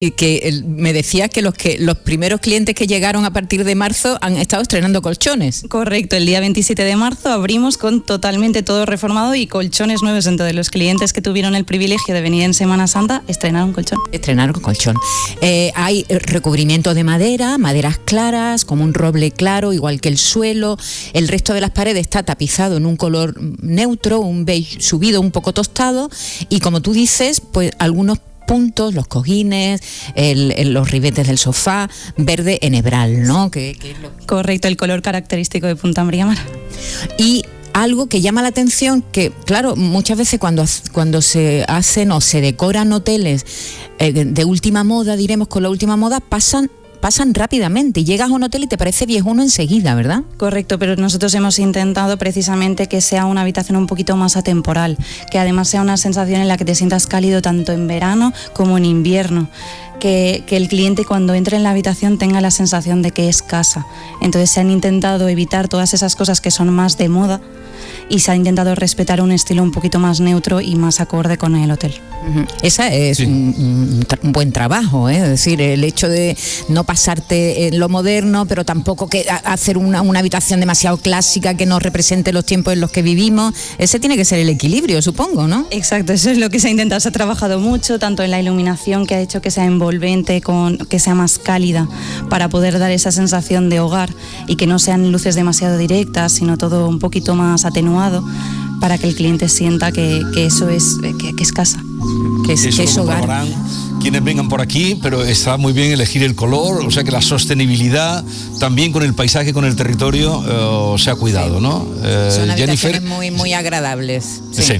Me decías que los primeros clientes que llegaron a partir de marzo han estado estrenando colchones. Correcto, el día 27 de marzo abrimos con totalmente todo reformado y colchones nuevos. Entonces los clientes que tuvieron el privilegio de venir en Semana Santa estrenaron colchón. Estrenaron colchón. Hay recubrimiento de madera, maderas claras, como un roble claro, igual que el suelo. El resto de las paredes está tapizado en un color neutro, un beige subido, un poco tostado. Y como tú dices, pues algunos puntos, los cojines, los ribetes del sofá, verde enebral, ¿no? Que es lo... Correcto, el color característico de Punta Umbría Mar. Y algo que llama la atención, que claro, muchas veces cuando se hacen o se decoran hoteles de última moda, diremos con la última moda, pasan rápidamente y llegas a un hotel y te parece viejuno enseguida, ¿verdad? Correcto, pero nosotros hemos intentado precisamente que sea una habitación un poquito más atemporal, que además sea una sensación en la que te sientas cálido tanto en verano como en invierno. Que el cliente cuando entre en la habitación tenga la sensación de que es casa. Entonces se han intentado evitar todas esas cosas que son más de moda y se ha intentado respetar un estilo un poquito más neutro y más acorde con el hotel. Esa es un buen trabajo, ¿eh? Es decir, el hecho de no pasarte en lo moderno, pero tampoco que hacer una habitación demasiado clásica que no represente los tiempos en los que vivimos. Ese tiene que ser el equilibrio, supongo, ¿no? Exacto, eso es lo que se ha intentado. Se ha trabajado mucho, tanto en la iluminación, que ha hecho que sea envolvente, que sea más cálida, para poder dar esa sensación de hogar y que no sean luces demasiado directas, sino todo un poquito más atenuado, para que el cliente sienta que eso es casa, que es hogar. Quienes vengan por aquí, pero está muy bien elegir el color, o sea que la sostenibilidad también con el paisaje, con el territorio se ha cuidado, ¿no? Son Jennifer, habitaciones muy agradables. Sí.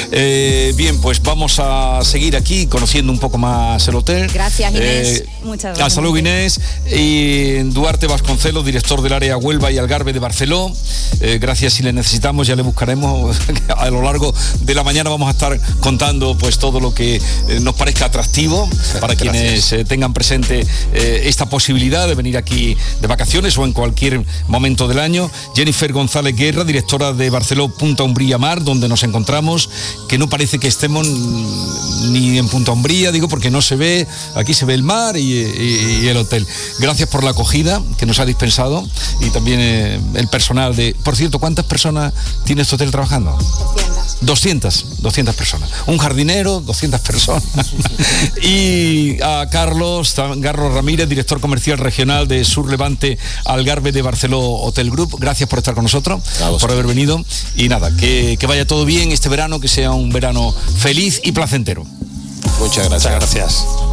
Bien, pues vamos a seguir aquí conociendo un poco más el hotel. Gracias, Inés. Muchas gracias. Hasta luego, Inés. Y Duarte Vasconcelos, director del área Huelva y Algarve de Barceló. Gracias, si le necesitamos ya le buscaremos. A lo largo de la mañana vamos a estar contando pues todo lo que nos parezca atractivo para quienes tengan presente esta posibilidad de venir aquí de vacaciones o en cualquier momento del año. Jennifer González Guerra, directora de Barceló Punta Umbría Mar, donde nos encontramos, que no parece que estemos ni en Punta Umbría, digo, porque no se ve, aquí se ve el mar y el hotel. Gracias por la acogida que nos ha dispensado y también el personal de... Por cierto, ¿cuántas personas tiene este hotel trabajando? 200 personas. Un jardinero, 200 personas. Y a Carlos Ramírez, director comercial regional de Sur Levante Algarve de Barceló Hotel Group. Gracias por estar con nosotros, por haber venido. Y nada, que vaya todo bien este verano, que sea un verano feliz y placentero. Muchas gracias.